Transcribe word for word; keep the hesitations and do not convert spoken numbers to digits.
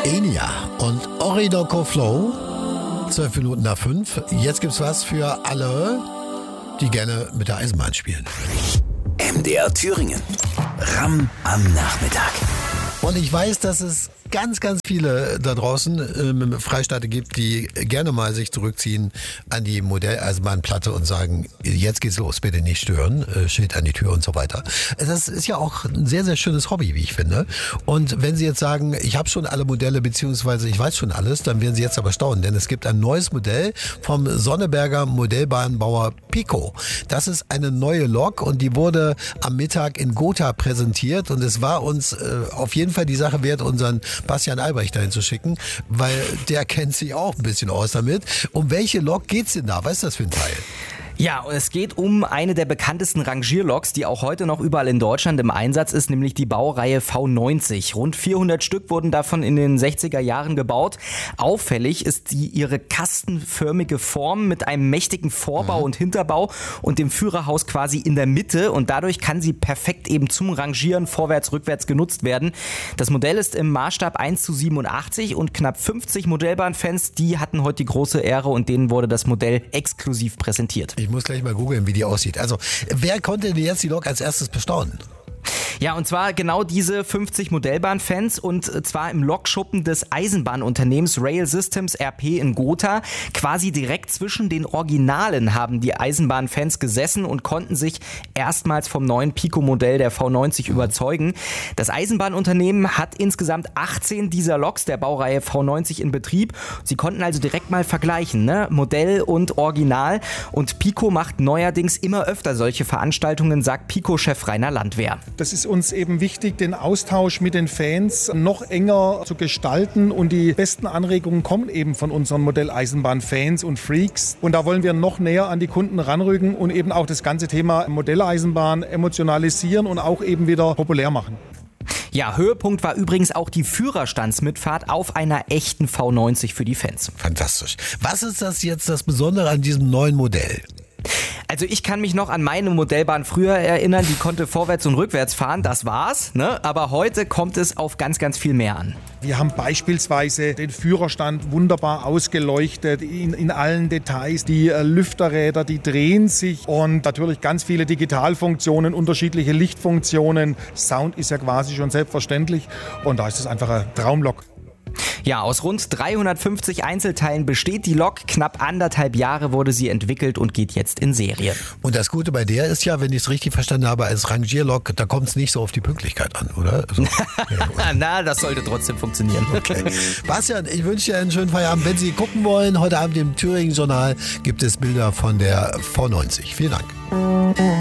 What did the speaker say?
Enya und Orinoco Flow, zwölf Minuten nach fünf. Jetzt gibt's was für alle, die gerne mit der Eisenbahn spielen. M D R Thüringen. Ram am Nachmittag. Und ich weiß, dass es ganz, ganz viele da draußen im Freistaat gibt, die gerne mal sich zurückziehen an die Modelleisenbahnplatte und sagen, jetzt geht's los, bitte nicht stören, Schild an die Tür und so weiter. Das ist ja auch ein sehr, sehr schönes Hobby, wie ich finde. Und wenn Sie jetzt sagen, ich habe schon alle Modelle, beziehungsweise ich weiß schon alles, dann werden Sie jetzt aber staunen, denn es gibt ein neues Modell vom Sonneberger Modellbahnbauer Pico. Das ist eine neue Lok und die wurde am Mittag in Gotha präsentiert und es war uns äh, auf jeden Fall die Sache wert, unseren Bastian Albrecht dahin zu schicken, weil der kennt sich auch ein bisschen aus damit. Um welche Lok geht's denn da? Was ist das für ein Teil? Ja, es geht um eine der bekanntesten Rangierloks, die auch heute noch überall in Deutschland im Einsatz ist, nämlich die Baureihe V neunzig. Rund vierhundert Stück wurden davon in den sechziger Jahren gebaut. Auffällig ist die ihre kastenförmige Form mit einem mächtigen Vorbau mhm. und Hinterbau und dem Führerhaus quasi in der Mitte, und dadurch kann sie perfekt eben zum Rangieren vorwärts, rückwärts genutzt werden. Das Modell ist im Maßstab eins zu siebenundachtzig und knapp fünfzig Modellbahnfans, die hatten heute die große Ehre und denen wurde das Modell exklusiv präsentiert. Ich muss gleich mal googeln, wie die aussieht. Also, wer konnte denn jetzt die Lok als erstes bestaunen? Ja, und zwar genau diese fünfzig Modellbahnfans, und zwar im Lokschuppen des Eisenbahnunternehmens Rail Systems R P in Gotha. Quasi direkt zwischen den Originalen haben die Eisenbahnfans gesessen und konnten sich erstmals vom neuen Pico-Modell der V neunzig überzeugen. Das Eisenbahnunternehmen hat insgesamt achtzehn dieser Loks der Baureihe V neunzig in Betrieb. Sie konnten also direkt mal vergleichen, ne? Modell und Original. Und Pico macht neuerdings immer öfter solche Veranstaltungen, sagt Pico-Chef Rainer Landwehr. Das ist uns eben wichtig, den Austausch mit den Fans noch enger zu gestalten, und die besten Anregungen kommen eben von unseren Modelleisenbahn-Fans und Freaks. Und da wollen wir noch näher an die Kunden ranrücken und eben auch das ganze Thema Modelleisenbahn emotionalisieren und auch eben wieder populär machen. Ja, Höhepunkt war übrigens auch die Führerstandsmitfahrt auf einer echten V neunzig für die Fans. Fantastisch. Was ist das jetzt das Besondere an diesem neuen Modell? Also ich kann mich noch an meine Modellbahn früher erinnern, die konnte vorwärts und rückwärts fahren, das war's, ne? Aber heute kommt es auf ganz, ganz viel mehr an. Wir haben beispielsweise den Führerstand wunderbar ausgeleuchtet in, in allen Details. Die äh, Lüfterräder, die drehen sich, und natürlich ganz viele Digitalfunktionen, unterschiedliche Lichtfunktionen. Sound ist ja quasi schon selbstverständlich, und da ist es einfach ein Traumlok. Ja, aus rund dreihundertfünfzig Einzelteilen besteht die Lok. Knapp anderthalb Jahre wurde sie entwickelt und geht jetzt in Serie. Und das Gute bei der ist ja, wenn ich es richtig verstanden habe, als Rangierlok, da kommt es nicht so auf die Pünktlichkeit an, oder? Also, ja, Na, das sollte trotzdem funktionieren. Okay. Bastian, ich wünsche dir einen schönen Feierabend. Wenn Sie gucken wollen, heute Abend im Thüringen Journal gibt es Bilder von der V neunzig. Vielen Dank.